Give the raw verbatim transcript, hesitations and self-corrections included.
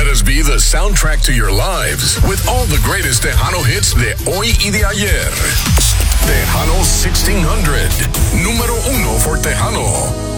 Let us be the soundtrack to your lives with all the greatest Tejano hits de hoy y de ayer. Tejano sixteen hundred, número uno for Tejano.